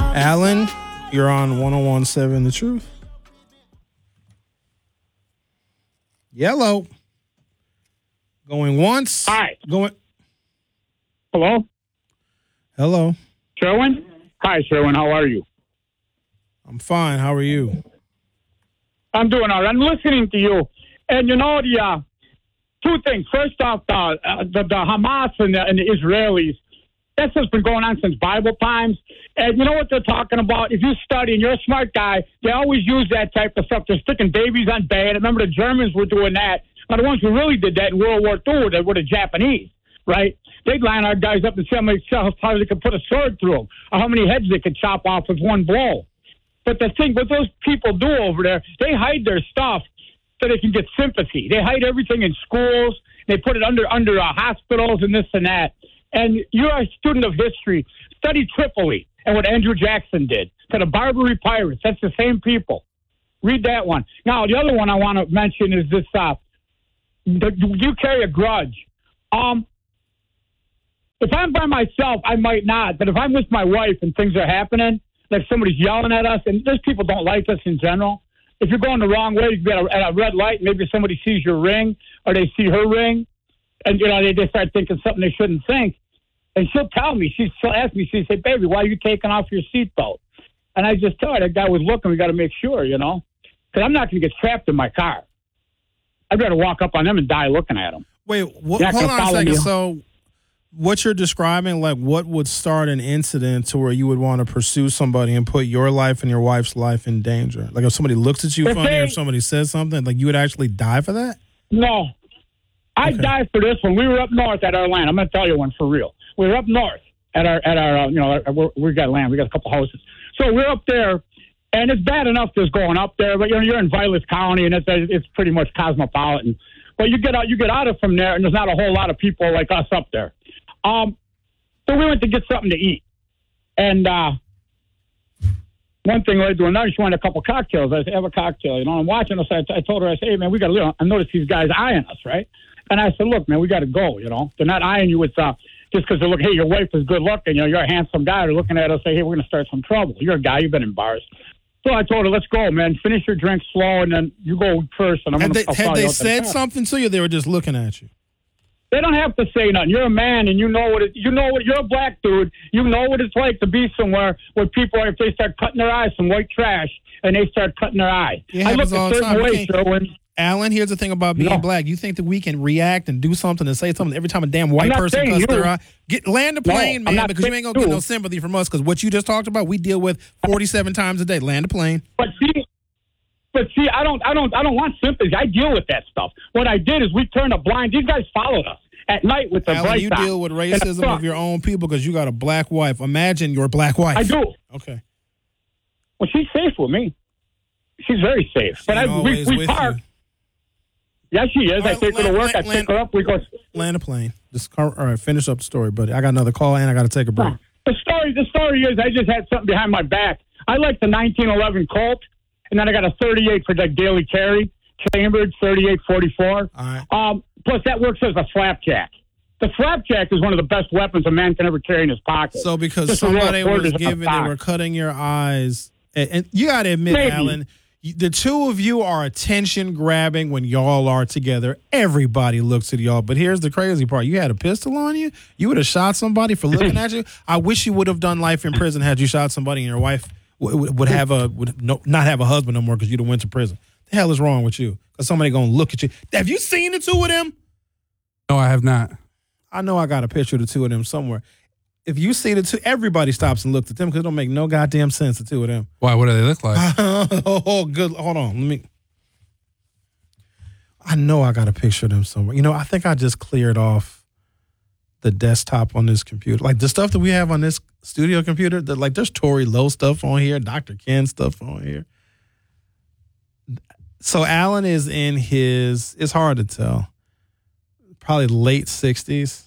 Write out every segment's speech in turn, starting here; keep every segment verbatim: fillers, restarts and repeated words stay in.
Alan, you're on one oh one point seven The Truth. Yellow. Going once. Hi. Going. Hello? Hello. Sherwin? Hi, Sherwin. How are you? I'm fine. How are you? I'm doing all right. I'm listening to you. And, you know, the uh, two things. First off, uh, uh, the, the Hamas and the, and the Israelis, that's just been going on since Bible times. And you know what they're talking about? If you study and you're a smart guy, they always use that type of stuff. They're sticking babies on bayonet. Remember, the Germans were doing that. Now, the ones who really did that in World War Two were the, were the Japanese, right? They'd line our guys up and see how many how they could put a sword through them, or how many heads they could chop off with one blow. But the thing, what those people do over there, they hide their stuff so they can get sympathy. They hide everything in schools. They put it under under uh, hospitals and this and that. And you're a student of history. Study Tripoli and what Andrew Jackson did to the Barbary Pirates. That's the same people. Read that one. Now, the other one I want to mention is this. Uh, the, you carry a grudge. Um, if I'm by myself, I might not. But if I'm with my wife and things are happening, like somebody's yelling at us, and those people don't like us in general. If you're going the wrong way, you get a, at a red light, maybe somebody sees your ring or they see her ring, and, you know, they just start thinking something they shouldn't think. And she'll tell me, she, she'll ask me, she'll say, baby, why are you taking off your seatbelt? And I just tell her, that guy was looking, we got to make sure, you know, because I'm not going to get trapped in my car. I'd rather walk up on them and die looking at them. Wait, wh- hold on a second. Me. So what you're describing, like what would start an incident to where you would want to pursue somebody and put your life and your wife's life in danger? Like if somebody looks at you if funny they, or if somebody says something, like you would actually die for that? No. I'd okay. die for this one. We were up north at our land. I'm going to tell you one for real. We were up north at our, at our uh, you know, our, we got land. We got a couple houses. So we're up there, and it's bad enough just going up there, but, you know, you're in Vilas County, and it's it's pretty much cosmopolitan. But you get out, you get out of from there, and there's not a whole lot of people like us up there. Um, so we went to get something to eat. And uh, one thing led to another. She wanted a couple cocktails. I said, have a cocktail. You know, I'm watching us. I, I told her, I said, hey, man, we got to live. I noticed these guys eyeing us, right? And I said, look, man, we got to go, you know. They're not eyeing you with uh, just because they're looking, hey, your wife is good looking. You know, you're a handsome guy. They're looking at us say, hey, we're going to start some trouble. You're a guy. You've been in bars. So I told her, let's go, man. Finish your drink slow, and then you go first. And I'm had gonna, they, had they said something to you? They were just looking at you. They don't have to say nothing. You're a man, and you know what it, you know what. You're a black dude. You know what it's like to be somewhere where people, if they start cutting their eyes, some white trash, and they start cutting their eye. I look a certain way, Sherwin. Alan, here's the thing about being no. black. You think that we can react and do something and say something every time a damn white person cuts their eye? Get land the plane, no, man, because you ain't gonna get no sympathy from us. Because what you just talked about, we deal with forty-seven times a day. Land the plane. But see. But see, I don't, I don't, I don't want sympathy. I deal with that stuff. What I did is we turned a blind. These guys followed us at night with the Alan, bright you side. deal with racism of your own people because you got a black wife. Imagine your black wife. I do. Okay. Well, she's safe with me. She's very safe. She but I, we, we park. You. Yes, she is. Right, I take land, her to work. Land, I pick land, her up. We go. Land a plane. Just all right. Finish up the story, buddy. I got another call and I got to take a break. The story. The story is I just had something behind my back. I like the nineteen eleven Colt. And then I got a thirty-eight for like daily carry, chambered, thirty-eight forty-four. All right. Um, plus, that works as a flapjack. The flapjack is one of the best weapons a man can ever carry in his pocket. So because Just somebody was giving, they were cutting your eyes. And, and you got to admit, Maybe. Alan, the two of you are attention grabbing when y'all are together. Everybody looks at y'all. But here's the crazy part. You had a pistol on you? You would have shot somebody for looking at you? I wish you would have done life in prison had you shot somebody and your wife would have a would no, not have a husband no more because you'd have went to prison. The hell is wrong with you? Because somebody gonna look at you. Have you seen the two of them? No, I have not. I know I got a picture of the two of them somewhere. If you see the two, everybody stops and looks at them because it don't make no goddamn sense. The two of them. Why? What do they look like? oh, good. Hold on. Let me. I know I got a picture of them somewhere. You know, I think I just cleared off the desktop on this computer. Like the stuff that we have on this studio computer, that like there's Tory Lowe stuff on here, Doctor Ken stuff on here. So Alan is in his, it's hard to tell, probably late sixties.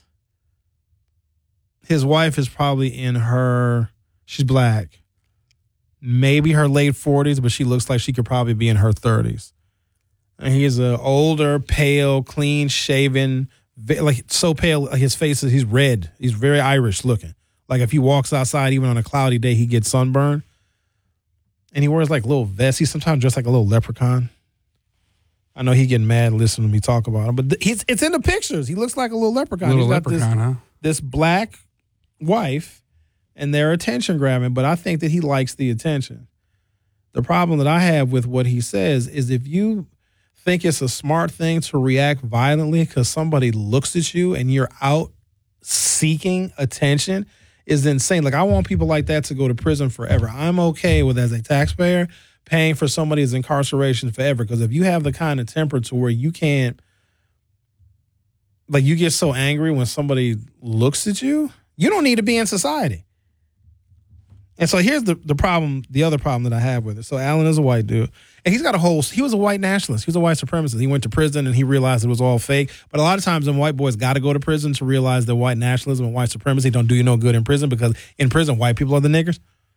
His wife is probably in her, she's black, maybe her late forties, but she looks like she could probably be in her thirties. And he is an older, pale, clean shaven, like so pale, his face is, he's red. He's very Irish looking. Like if he walks outside, even on a cloudy day, he gets sunburned. And he wears like little vests. He's sometimes dressed like a little leprechaun. I know he getting mad listening to me talk about him, but th- he's it's in the pictures. He looks like a little leprechaun. Little he's got leprechaun, this, huh? This black wife, and they're attention grabbing, but I think that he likes the attention. The problem that I have with what he says is if you think it's a smart thing to react violently because somebody looks at you and you're out seeking attention is insane. Like, I want people like that to go to prison forever. I'm okay with, as a taxpayer, paying for somebody's incarceration forever, because if you have the kind of temper to where you can't, like, you get so angry when somebody looks at you, you don't need to be in society. And so here's the, the problem, the other problem that I have with it. So Alan is a white dude, and he's got a whole, he was a white nationalist. He was a white supremacist. He went to prison and he realized it was all fake. But a lot of times, them white boys got to go to prison to realize that white nationalism and white supremacy don't do you no good in prison, because in prison, white people are the niggers.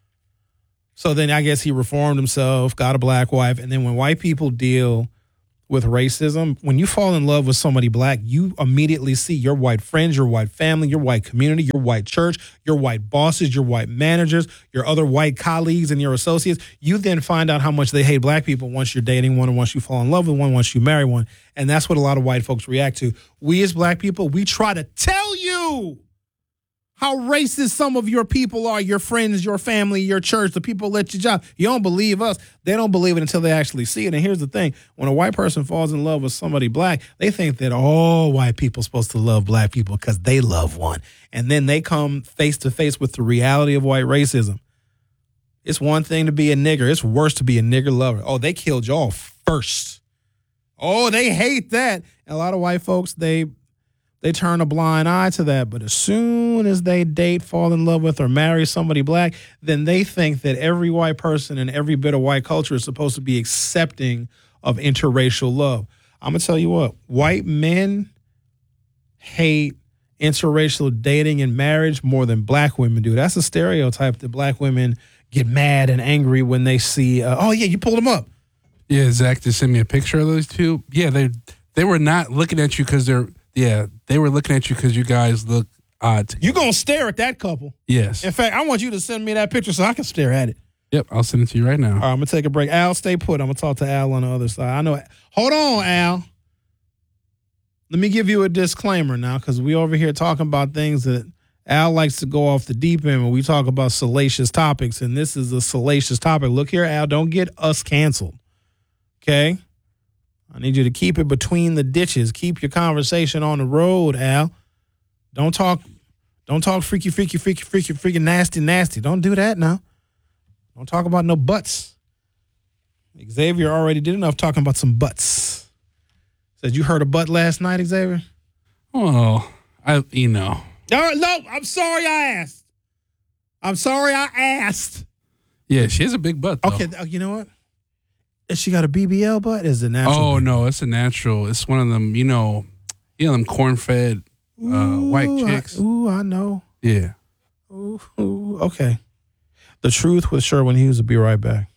So then I guess he reformed himself, got a black wife. And then when white people deal with racism, when you fall in love with somebody black, you immediately see your white friends, your white family, your white community, your white church, your white bosses, your white managers, your other white colleagues and your associates. You then find out how much they hate black people once you're dating one, or once you fall in love with one, once you marry one. And that's what a lot of white folks react to. We as black people, we try to tell you how racist some of your people are, your friends, your family, your church, the people at your job. You don't believe us. They don't believe it until they actually see it. And here's the thing. When a white person falls in love with somebody black, they think that all white people are supposed to love black people because they love one. And then they come face to face with the reality of white racism. It's one thing to be a nigger. It's worse to be a nigger lover. Oh, they killed y'all first. Oh, they hate that. And a lot of white folks, they... They turn a blind eye to that, but as soon as they date, fall in love with, or marry somebody black, then they think that every white person and every bit of white culture is supposed to be accepting of interracial love. I'm going to tell you what, white men hate interracial dating and marriage more than black women do. That's a stereotype that black women get mad and angry when they see, uh, oh, yeah, you pulled them up. Yeah, Zach just sent me a picture of those two. Yeah, they they were not looking at you because they're, yeah, they were looking at you because you guys look odd. You're going to stare at that couple. Yes. In fact, I want you to send me that picture so I can stare at it. Yep, I'll send it to you right now. All right, I'm going to take a break. Al, stay put. I'm going to talk to Al on the other side. I know. Hold on, Al. Let me give you a disclaimer now, because we over here talking about things that Al likes to go off the deep end when we talk about salacious topics, and this is a salacious topic. Look here, Al, don't get us canceled, okay? I need you to keep it between the ditches. Keep your conversation on the road, Al. Don't talk, don't talk freaky, freaky, freaky, freaky, freaky, nasty, nasty. Don't do that now. Don't talk about no butts. Xavier already did enough talking about some butts. Said you heard a butt last night, Xavier? Oh, I, you know. No, no, I'm sorry I asked. I'm sorry I asked. Yeah, she has a big butt, though. Okay, you know what? Has she got a B B L butt? Is it natural? Oh, butt? no, it's a natural. It's one of them, you know, you know them corn-fed uh, Ooh, white chicks. I, ooh, I know. Yeah. Ooh, ooh, okay. The Truth with Sherwin Hughes will be right back.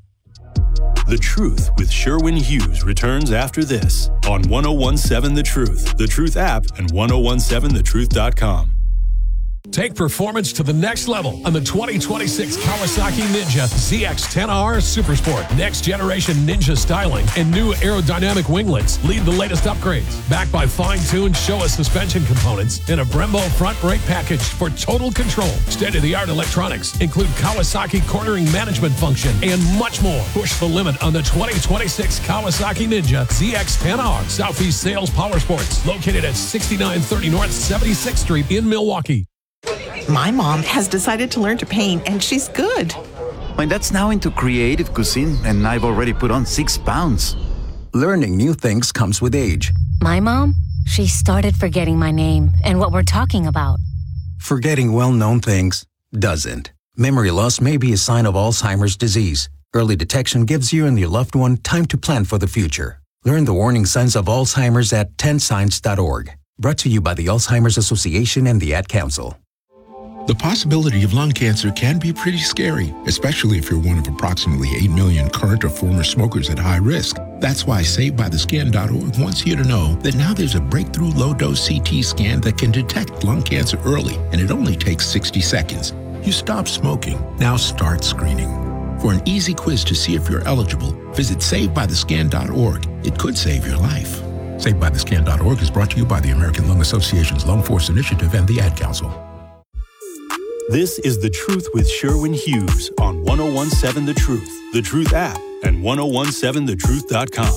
The Truth with Sherwin Hughes returns after this on ten seventeen The Truth, The Truth app, and ten seventeen the truth dot com. Take performance to the next level on the twenty twenty-six Kawasaki Ninja Z X ten R Supersport. Next generation Ninja styling and new aerodynamic winglets lead the latest upgrades. Backed by fine-tuned Showa suspension components and a Brembo front brake package for total control. State-of-the-art electronics include Kawasaki cornering management function and much more. Push the limit on the twenty twenty-six Kawasaki Ninja Z X ten R. Southeast Sales Power Sports, located at sixty-nine thirty North seventy-sixth Street in Milwaukee. My mom has decided to learn to paint, and she's good. My dad's now into creative cuisine, and I've already put on six pounds. Learning new things comes with age. My mom, she started forgetting my name and what we're talking about. Forgetting well-known things doesn't. Memory loss may be a sign of Alzheimer's disease. Early detection gives you and your loved one time to plan for the future. Learn the warning signs of Alzheimer's at ten signs dot org. Brought to you by the Alzheimer's Association and the Ad Council. The possibility of lung cancer can be pretty scary, especially if you're one of approximately eight million current or former smokers at high risk. That's why Saved By The Scan dot org wants you to know that now there's a breakthrough low-dose C T scan that can detect lung cancer early, and it only takes sixty seconds. You stop smoking, now start screening. For an easy quiz to see if you're eligible, visit Saved By The Scan dot org. It could save your life. Saved By The Scan dot org is brought to you by the American Lung Association's Lung Force Initiative and the Ad Council. This is The Truth with Sherwin Hughes on one oh one seven The Truth, The Truth app, and ten seventeen the truth dot com.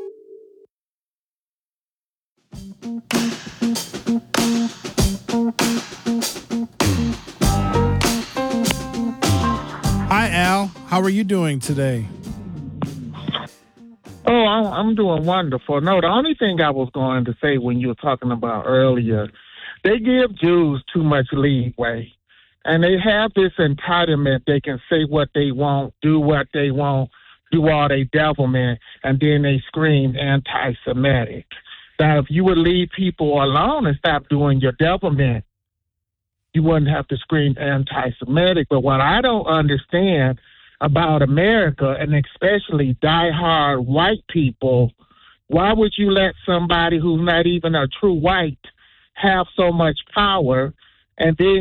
Hi, Al. How are you doing today? Oh, I'm, I'm doing wonderful. No, the only thing I was going to say when you were talking about earlier, they give Jews too much leeway. And they have this entitlement. They can say what they want, do what they want, do all they devilment, and then they scream anti-Semitic. Now, if you would leave people alone and stop doing your devilment, you wouldn't have to scream anti-Semitic. But what I don't understand about America, and especially diehard white people, why would you let somebody who's not even a true white have so much power, and then